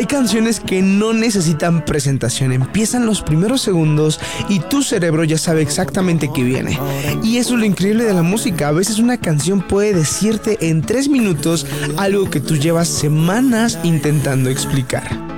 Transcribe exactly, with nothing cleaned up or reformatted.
Hay canciones que no necesitan presentación, empiezan los primeros segundos y tu cerebro ya sabe exactamente qué viene. Y eso es lo increíble de la música. A veces una canción puede decirte en tres minutos algo que tú llevas semanas intentando explicar.